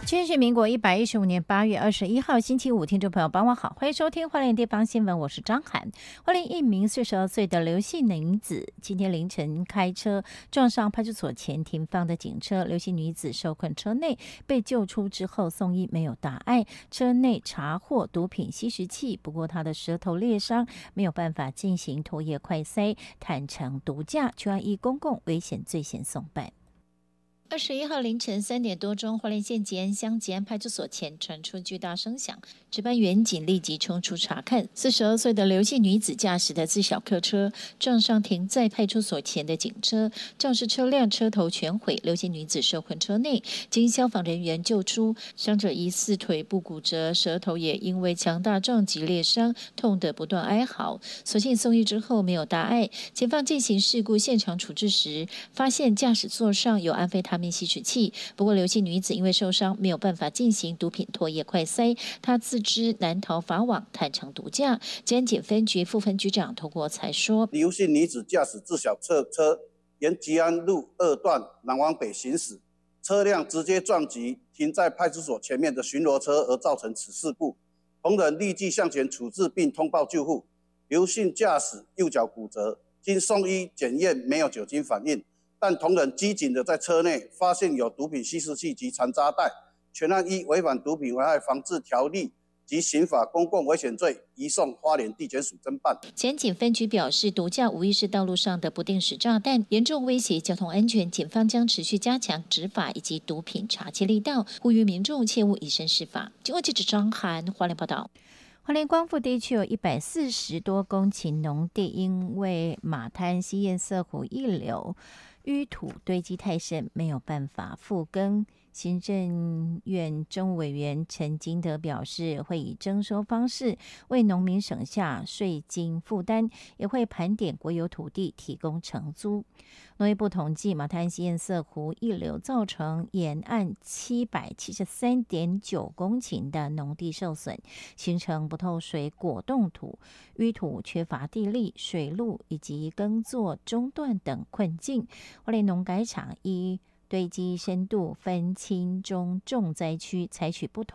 今天是民国115年8月21号星期五，听众朋友傍晚好，欢迎收听花莲地方新闻，我是张涵。花莲一名42岁的刘姓女子今天凌晨开车撞上派出所前停放的警车，刘姓女子受困车内，被救出之后送医没有大碍，车内查获毒品吸食器，不过她的舌头裂伤，没有办法进行唾液快筛，坦承毒驾，却按依公共危险罪嫌送办。21号凌晨3点多钟，花莲县吉安乡吉安派出所前传出巨大声响，值班员警立即冲出查看。42岁的刘姓女子驾驶的自小客车撞上停在派出所前的警车，肇事车辆车头全毁，刘姓女子受困车内，经消防人员救出，伤者疑似腿部骨折，舌头也因为强大撞击裂伤，痛得不断哀嚎。所幸送医之后没有大碍。警方进行事故现场处置时，发现驾驶座上有安非他命吸食器，不过刘姓女子因为受伤没有办法进行毒品唾液快筛，她自知难逃法网，坦承毒驾。吉安警分局副分局长涂国才说， 刘姓女子驾驶自小客车沿吉安路2段南往北行驶，车辆直接撞击停在派出所前面的巡逻车，而造成此事故。同仁立即向前处置并通报救护。刘姓驾驶右脚骨折，经送医检验没有酒精反应，但同仁机警的在车内发现有毒品吸食器及残渣袋，全案依违反毒品危害防治条例及刑法公共危险罪移送花莲地检署侦办。 前警分局表示，毒驾无疑是道路上的不定时炸弹，严重威胁交通安全。警方将持续加强执法以及毒品查缉力道，呼吁民众切勿以身试法。经过记者张涵花莲报道。花莲光复地区有140多公顷农地，因为马滩溪堰塞湖溢流，淤土堆积太深，没有办法复耕。行政院政务委员陈金德表示，会以征收方式为农民省下税金负担，也会盘点国有土地提供承租。农业部统计，马滩溪堰塞湖溢流造成沿岸773.9公顷的农地受损，形成不透水果冻土、淤土缺乏地力、水路以及耕作中断等困境。花莲农改场依堆积深度分轻中重灾区，采取不同